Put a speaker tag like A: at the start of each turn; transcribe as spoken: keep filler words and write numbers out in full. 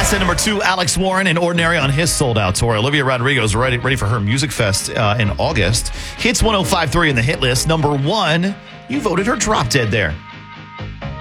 A: That's at number two, Alex Warren and Ordinary on his sold-out tour. Olivia Rodrigo's ready, ready for her Music Fest uh, in August. Hits one oh five point three in the hit list. Number one, you voted her Drop Dead there.